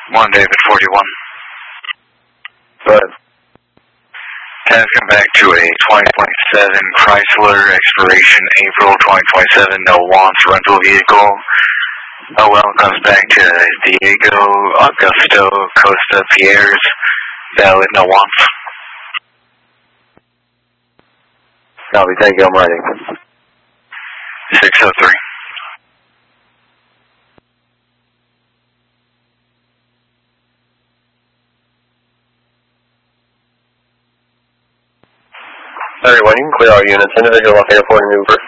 1 David 41. But Can come back to a 2027 Chrysler, expiration April 2027, no wants, rental vehicle. Oh well, comes back to Diego Augusto Costa Pierres, valid, no wants. copy, thank you, I'm writing. 603. Everyone, you can clear all units. Individual located for maneuver.